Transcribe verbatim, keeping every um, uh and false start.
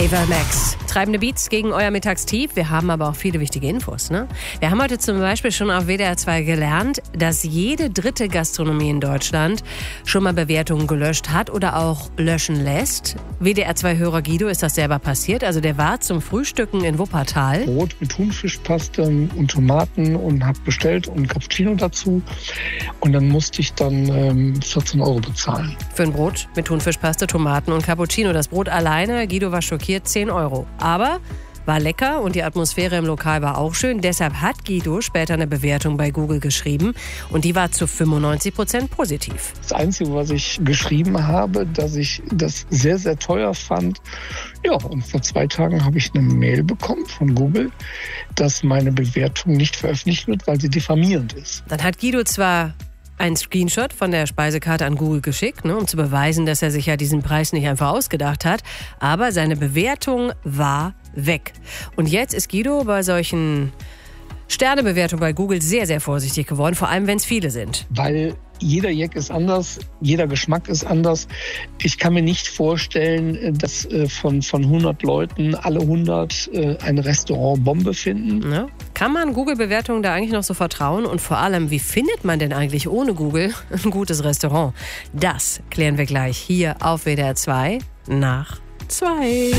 Ava Max. Treibende Beats gegen euer Mittagstief. Wir haben aber auch viele wichtige Infos. Ne? Wir haben heute zum Beispiel schon auf W D R zwei gelernt, dass jede dritte Gastronomie in Deutschland schon mal Bewertungen gelöscht hat oder auch löschen lässt. W D R zwei-Hörer Guido ist das selber passiert. Also der war zum Frühstücken in Wuppertal. Brot mit Thunfischpaste und Tomaten und habe bestellt und Cappuccino dazu. Und dann musste ich dann ähm, vierzehn Euro bezahlen. Für ein Brot mit Thunfischpaste, Tomaten und Cappuccino. Das Brot alleine, Guido war schockiert, zehn Euro. Aber war lecker und die Atmosphäre im Lokal war auch schön. Deshalb hat Guido später eine Bewertung bei Google geschrieben und die war zu fünfundneunzig Prozent positiv. Das Einzige, was ich geschrieben habe, dass ich das sehr, sehr teuer fand. Ja, und vor zwei Tagen habe ich eine Mail bekommen von Google, dass meine Bewertung nicht veröffentlicht wird, weil sie diffamierend ist. Dann hat Guido zwar einen Screenshot von der Speisekarte an Google geschickt, ne, um zu beweisen, dass er sich ja diesen Preis nicht einfach ausgedacht hat. Aber seine Bewertung war weg. Und jetzt ist Guido bei solchen Sternebewertungen bei Google sehr, sehr vorsichtig geworden, vor allem wenn es viele sind. Weil jeder Jack ist anders, jeder Geschmack ist anders. Ich kann mir nicht vorstellen, dass von, von hundert Leuten alle hundert ein Restaurant Bombe finden. Ja. Kann man Google-Bewertungen da eigentlich noch so vertrauen? Und vor allem, wie findet man denn eigentlich ohne Google ein gutes Restaurant? Das klären wir gleich hier auf W D R zwei nach zwei.